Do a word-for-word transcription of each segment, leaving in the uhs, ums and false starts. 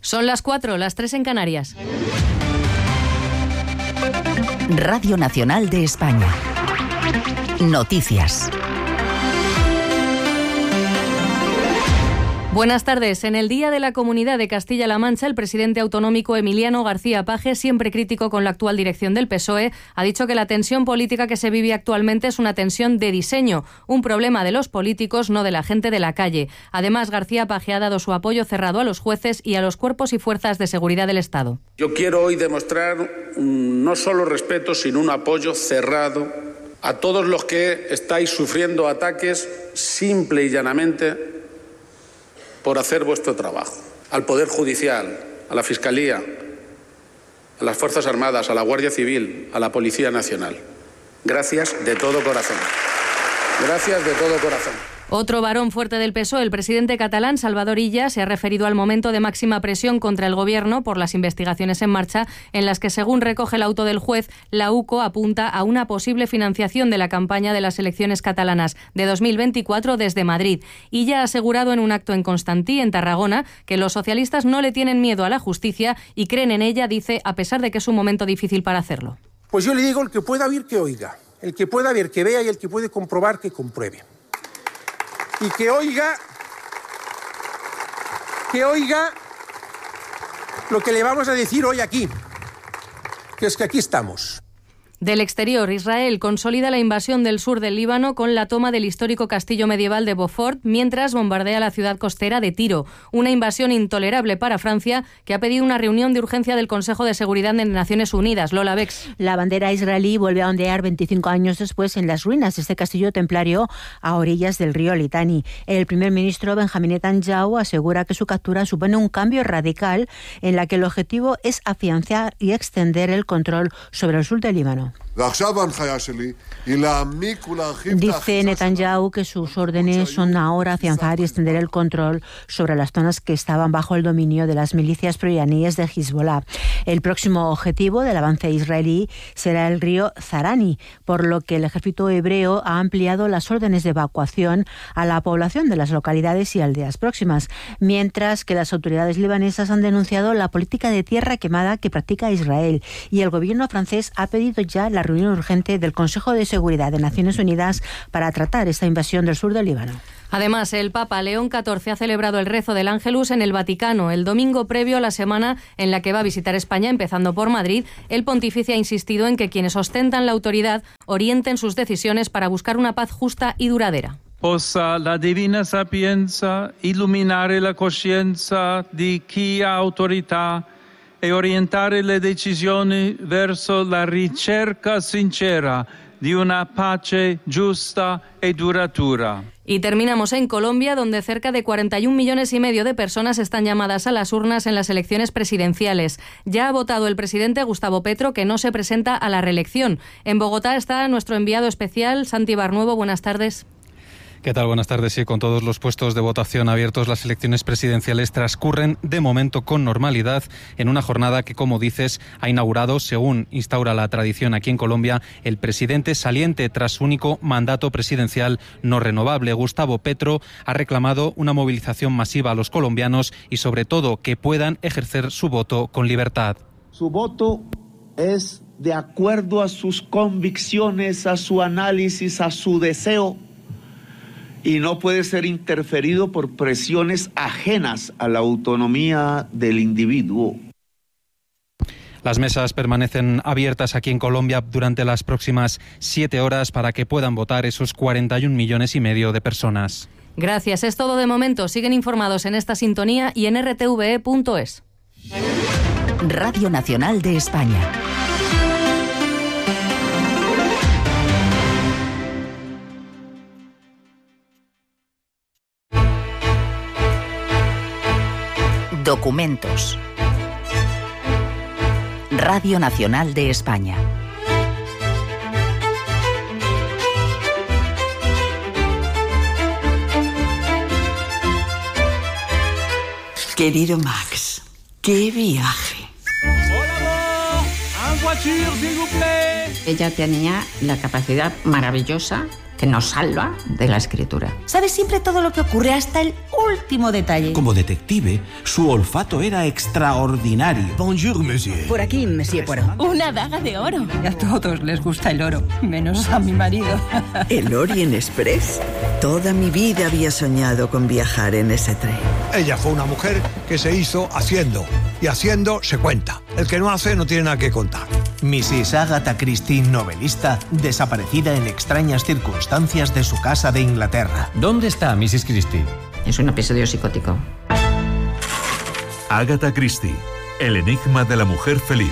Son las cuatro, las tres en Canarias. Radio Nacional de España. Noticias. Buenas tardes. En el Día de la Comunidad de Castilla-La Mancha, el presidente autonómico Emiliano García Paje, siempre crítico con la actual dirección del P S O E, ha dicho que la tensión política que se vive actualmente es una tensión de diseño, un problema de los políticos, no de la gente de la calle. Además, García Paje ha dado su apoyo cerrado a los jueces y a los cuerpos y fuerzas de seguridad del Estado. Yo quiero hoy demostrar un, no solo respeto, sino un apoyo cerrado a todos los que estáis sufriendo ataques simple y llanamente por hacer vuestro trabajo. Al Poder Judicial, a la Fiscalía, a las Fuerzas Armadas, a la Guardia Civil, a la Policía Nacional. Gracias de todo corazón. Gracias de todo corazón. Otro varón fuerte del P S O E, el presidente catalán Salvador Illa, se ha referido al momento de máxima presión contra el Gobierno por las investigaciones en marcha, en las que, según recoge el auto del juez, la U C O apunta a una posible financiación de la campaña de las elecciones catalanas de dos mil veinticuatro desde Madrid. Illa ha asegurado en un acto en Constantí, en Tarragona, que los socialistas no le tienen miedo a la justicia y creen en ella, dice, a pesar de que es un momento difícil para hacerlo. Pues yo le digo, el que pueda oír, que oiga. El que pueda ver, que vea, y el que puede comprobar, que compruebe. Y que oiga, que oiga lo que le vamos a decir hoy aquí, que es que aquí estamos. Del exterior, Israel consolida la invasión del sur del Líbano con la toma del histórico castillo medieval de Beaufort, mientras bombardea la ciudad costera de Tiro. Una invasión intolerable para Francia, que ha pedido una reunión de urgencia del Consejo de Seguridad de Naciones Unidas. Lola Bex. La bandera israelí vuelve a ondear veinticinco años después en las ruinas de este castillo templario a orillas del río Litani. El primer ministro Benjamin Netanyahu asegura que su captura supone un cambio radical en la que el objetivo es afianzar y extender el control sobre el sur del Líbano. Dice Netanyahu que sus órdenes son ahora afianzar y extender el control sobre las zonas que estaban bajo el dominio de las milicias proiraníes de Hezbollah. El próximo objetivo del avance israelí será el río Zarani, por lo que el ejército hebreo ha ampliado las órdenes de evacuación a la población de las localidades y aldeas próximas, mientras que las autoridades libanesas han denunciado la política de tierra quemada que practica Israel, y el gobierno francés ha pedido ya la reunión urgente del Consejo de Seguridad de Naciones Unidas para tratar esta invasión del sur del Líbano. Además, el Papa León catorce ha celebrado el rezo del Ángelus en el Vaticano, el domingo previo a la semana en la que va a visitar España, empezando por Madrid. El pontífice ha insistido en que quienes ostentan la autoridad orienten sus decisiones para buscar una paz justa y duradera. Possa la divina sapienza illuminare la coscienza di chi ha autorità e orientare le decisioni verso la ricerca sincera di una pace giusta e duratura. Y terminamos en Colombia, donde cerca de cuarenta y un millones y medio de personas están llamadas a las urnas en las elecciones presidenciales. Ya ha votado el presidente Gustavo Petro, que no se presenta a la reelección. En Bogotá está nuestro enviado especial, Santi Barnuevo. Buenas tardes. ¿Qué tal? Buenas tardes. Sí, con todos los puestos de votación abiertos, las elecciones presidenciales transcurren de momento con normalidad en una jornada que, como dices, ha inaugurado, según instaura la tradición aquí en Colombia, el presidente saliente tras su único mandato presidencial no renovable. Gustavo Petro ha reclamado una movilización masiva a los colombianos y, sobre todo, que puedan ejercer su voto con libertad. Su voto es de acuerdo a sus convicciones, a su análisis, a su deseo, y no puede ser interferido por presiones ajenas a la autonomía del individuo. Las mesas permanecen abiertas aquí en Colombia durante las próximas siete horas para que puedan votar esos cuarenta y un millones y medio de personas. Gracias, es todo de momento. Siguen informados en esta sintonía y en r t v e punto es. Radio Nacional de España. Documentos. Radio Nacional de España. Querido Max, qué viaje. Ella tenía la capacidad maravillosa que nos salva de la escritura. Sabe siempre todo lo que ocurre, hasta el último detalle. Como detective, su olfato era extraordinario. Bonjour, monsieur. Por aquí, monsieur Poirot. Una daga de oro. Y a todos les gusta el oro, menos a mi marido. El Orient Express. Toda mi vida había soñado con viajar en ese tren. Ella fue una mujer que se hizo haciendo, y haciendo se cuenta. El que no hace no tiene nada que contar. missus Agatha Christie, novelista, desaparecida en extrañas circunstancias de su casa de Inglaterra. ¿Dónde está missus Christie? Es un episodio psicótico. Agatha Christie, el enigma de la mujer feliz.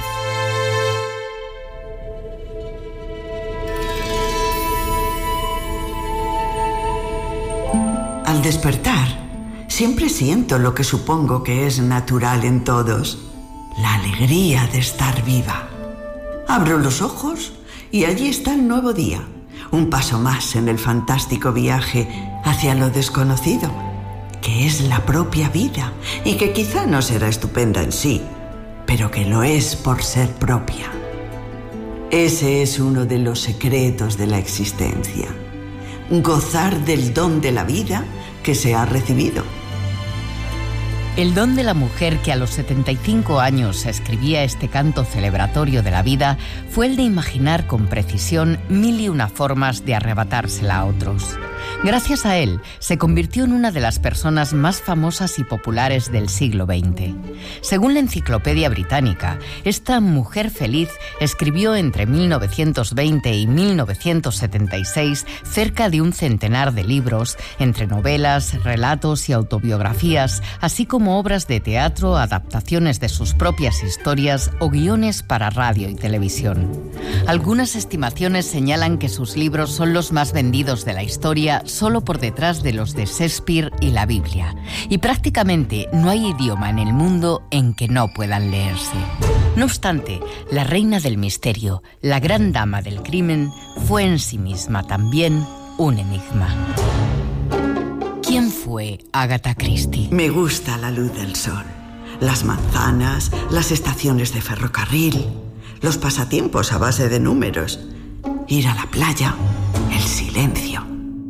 Al despertar, siempre siento lo que supongo que es natural en todos, la alegría de estar viva. Abro los ojos y allí está el nuevo día, un paso más en el fantástico viaje hacia lo desconocido, que es la propia vida y que quizá no será estupenda en sí, pero que lo es por ser propia. Ese es uno de los secretos de la existencia, gozar del don de la vida que se ha recibido. El don de la mujer que a los setenta y cinco años escribía este canto celebratorio de la vida fue el de imaginar con precisión mil y una formas de arrebatársela a otros. Gracias a él, se convirtió en una de las personas más famosas y populares del siglo veinte. Según la Enciclopedia Británica, esta mujer feliz escribió entre mil novecientos veinte y mil novecientos setenta y seis cerca de un centenar de libros, entre novelas, relatos y autobiografías, así como obras de teatro, adaptaciones de sus propias historias o guiones para radio y televisión. Algunas estimaciones señalan que sus libros son los más vendidos de la historia, solo por detrás de los de Shakespeare y la Biblia. Y prácticamente no hay idioma en el mundo en que no puedan leerse. No obstante, la reina del misterio, la gran dama del crimen, fue en sí misma también un enigma. ¿Quién fue Agatha Christie? Me gusta la luz del sol, las manzanas, las estaciones de ferrocarril, los pasatiempos a base de números, ir a la playa, el silencio.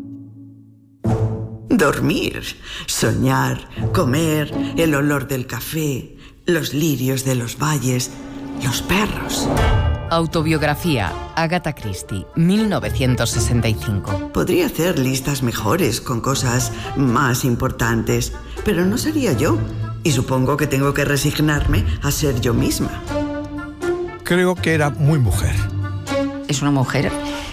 Dormir, soñar, comer, el olor del café, los lirios de los valles, los perros. Autobiografía, Agatha Christie, mil novecientos sesenta y cinco. Podría hacer listas mejores con cosas más importantes, pero no sería yo. Y supongo que tengo que resignarme a ser yo misma. Creo que era muy mujer. Es una mujer